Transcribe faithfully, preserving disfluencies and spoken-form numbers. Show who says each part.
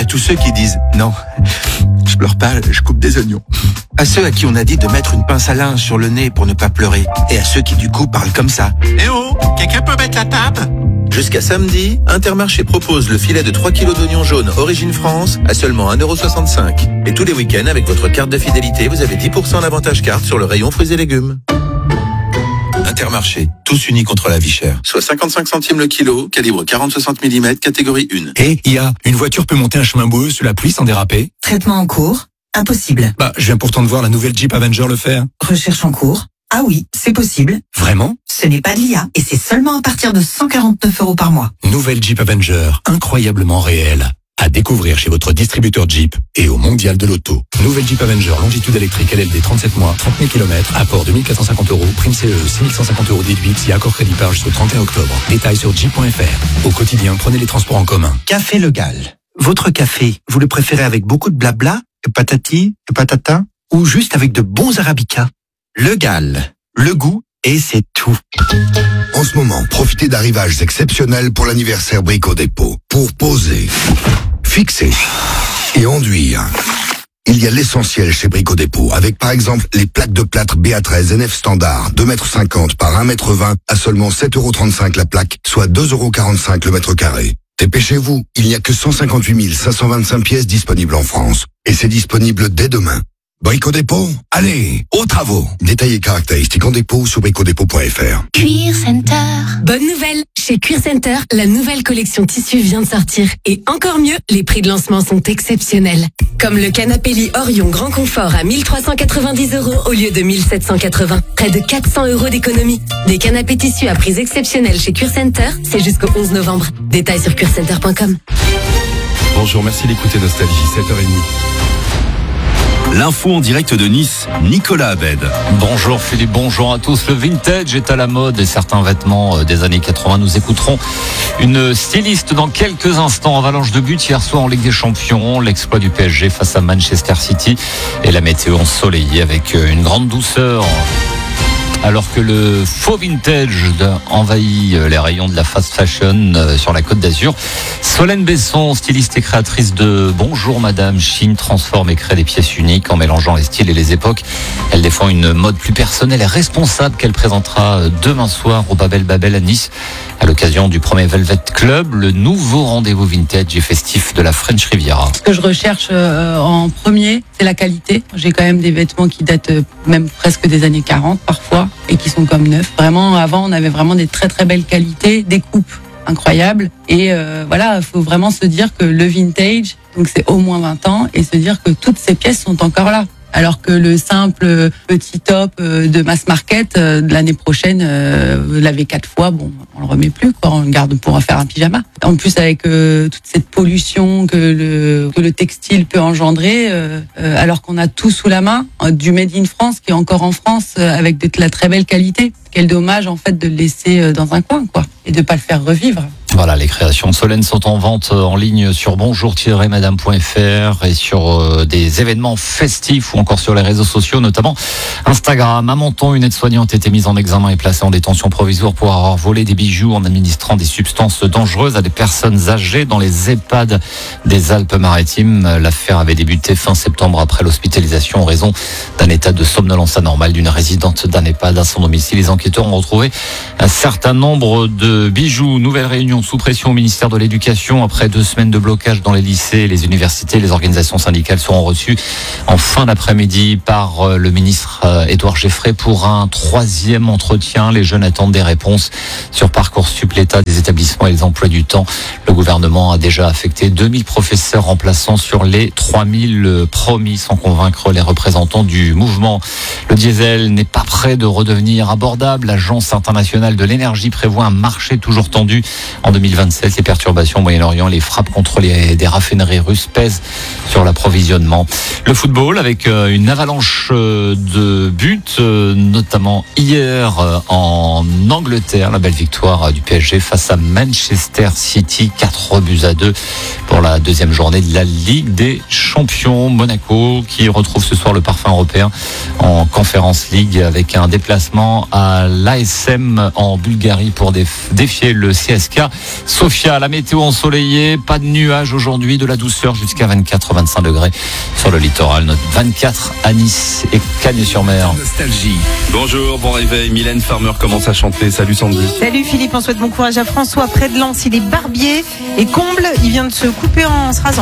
Speaker 1: tous ceux qui disent « Non, je pleure pas, je coupe des oignons ». À ceux à qui on a dit de mettre une pince à linge sur le nez pour ne pas pleurer. Et à ceux qui du coup parlent comme ça.
Speaker 2: Eh oh, quelqu'un peut mettre la table ?
Speaker 1: Jusqu'à samedi, Intermarché propose le filet de trois kilos d'oignons jaunes Origine France à seulement un euro soixante-cinq. Et tous les week-ends, avec votre carte de fidélité, vous avez dix pour cent d'avantage carte sur le rayon fruits et légumes. Intermarché, tous unis contre la vie chère. Soit cinquante-cinq centimes le kilo, calibre quarante à soixante millimètres, catégorie un.
Speaker 3: Et I A, une voiture peut monter un chemin boueux sous la pluie sans déraper?
Speaker 4: Traitement en cours. Impossible.
Speaker 3: Bah, je viens pourtant de voir la nouvelle Jeep Avenger le faire.
Speaker 4: Recherche en cours. Ah oui, c'est possible.
Speaker 3: Vraiment?
Speaker 4: Ce n'est pas de l'I A et c'est seulement à partir de cent quarante-neuf euros par mois.
Speaker 3: Nouvelle Jeep Avenger, incroyablement réelle. À découvrir chez votre distributeur Jeep et au Mondial de l'Auto. Nouvelle Jeep Avenger, longitude électrique L L D trente-sept mois, trente mille kilomètres, apport deux mille quatre cent cinquante euros, prime C E, six mille cent cinquante euros déduite si accord crédit par jusqu'au trente et un octobre. Détails sur jeep point f r. Au quotidien, prenez les transports en commun.
Speaker 5: Café Le Gall. Votre café, vous le préférez avec beaucoup de blabla, de patati, de patata, ou juste avec de bons arabicas? Le Gall. Le goût, et c'est tout.
Speaker 6: En ce moment, profitez d'arrivages exceptionnels pour l'anniversaire Brico Dépôt. Pour poser, fixer et enduire. Il y a l'essentiel chez Brico Dépôt, avec par exemple les plaques de plâtre B A treize N F standard, deux mètres cinquante par un mètre vingt à seulement sept euros trente-cinq la plaque, soit deux euros quarante-cinq le mètre carré. Dépêchez-vous, il n'y a que cent cinquante-huit mille cinq cent vingt-cinq pièces disponibles en France. Et c'est disponible dès demain. Brico Dépôt, allez, aux travaux. Détails et caractéristiques en dépôt sur bricodépôt point f r.
Speaker 7: Cuir Center. Bonne nouvelle, chez Cuir Center, la nouvelle collection tissu vient de sortir. Et encore mieux, les prix de lancement sont exceptionnels. Comme le canapé lit Orion Grand Confort à mille trois cent quatre-vingt-dix euros au lieu de mille sept cent quatre-vingts. Près de quatre cents euros d'économie. Des canapés tissus à prix exceptionnels chez Cuir Center, c'est jusqu'au onze novembre. Détails sur cuir center point com.
Speaker 8: Bonjour, merci d'écouter Nostalgie, sept heures trente. L'info en direct de Nice, Nicolas Abed.
Speaker 9: Bonjour Philippe, bonjour à tous. Le vintage est à la mode et certains vêtements des années quatre-vingts. Nous écouterons une styliste dans quelques instants. Avalanche de buts hier soir en Ligue des Champions. L'exploit du P S G face à Manchester City et la météo ensoleillée avec une grande douceur. Alors que le faux vintage envahit les rayons de la fast fashion sur la Côte d'Azur, Solène Besson, styliste et créatrice de Bonjour Madame Chine, transforme et crée des pièces uniques en mélangeant les styles et les époques. Elle défend une mode plus personnelle et responsable qu'elle présentera demain soir au Babel Babel à Nice à l'occasion du premier Velvet Club, le nouveau rendez-vous vintage et festif de la French Riviera.
Speaker 10: Ce que je recherche en premier, c'est la qualité. J'ai quand même des vêtements qui datent même presque des années quarante parfois et qui sont comme neufs. Vraiment, avant, on avait vraiment des très très belles qualités, des coupes incroyables. Et euh, voilà, il faut vraiment se dire que le vintage, donc c'est au moins vingt ans, et se dire que toutes ces pièces sont encore là. Alors que le simple petit top de mass market de l'année prochaine, euh, laver quatre fois, bon, on le remet plus, quoi. On le garde pour en faire un pyjama. En plus, avec euh, toute cette pollution que le que le textile peut engendrer, euh, euh, alors qu'on a tout sous la main, euh, du made in France qui est encore en France euh, avec de la très belle qualité. Quel dommage en fait de le laisser dans un coin, quoi, et de pas le faire revivre.
Speaker 9: Voilà, les créations de Solène sont en vente en ligne sur bonjour tiret madame point f r et sur euh, des événements festifs ou encore sur les réseaux sociaux, notamment Instagram. À Menton, une aide-soignante a été mise en examen et placée en détention provisoire pour avoir volé des bijoux en administrant des substances dangereuses à des personnes âgées dans les EHPAD des Alpes-Maritimes. L'affaire avait débuté fin septembre après l'hospitalisation en raison d'un état de somnolence anormale d'une résidente d'un EHPAD à son domicile. Les enquêteurs ont retrouvé un certain nombre de bijoux. Nouvelle réunion sous pression au ministère de l'Éducation. Après deux semaines de blocage dans les lycées, les universités, les organisations syndicales seront reçues en fin d'après-midi par le ministre Édouard Geffray pour un troisième entretien. Les jeunes attendent des réponses sur Parcoursup, l'état des établissements et les emplois du temps. Le gouvernement a déjà affecté deux mille professeurs remplaçants sur les trois mille promis, sans convaincre les représentants du mouvement. Le diesel n'est pas prêt de redevenir abordable. L'Agence internationale de l'énergie prévoit un marché toujours tendu en deux mille vingt-sept. Les perturbations au Moyen-Orient, les frappes contre les, des raffineries russes pèsent sur l'approvisionnement. Le football avec une avalanche de buts, notamment hier en Angleterre. La belle victoire du P S G face à Manchester City, quatre buts à deux pour la deuxième journée de la Ligue des Champions. champion Monaco qui retrouve ce soir le parfum européen en Conference League avec un déplacement à l'A S M en Bulgarie pour défier le C S K Sofia. La météo ensoleillée, pas de nuages aujourd'hui, de la douceur jusqu'à vingt-quatre à vingt-cinq degrés sur le littoral. Note vingt-quatre à Nice et Cagnes-sur-Mer.
Speaker 8: Nostalgie. Bonjour, bon réveil. Mylène Farmer commence à chanter. Salut Sandy.
Speaker 11: Salut Philippe, on souhaite bon courage à François près de Lens. Il est barbier et comble. Il vient de se couper en se rasant.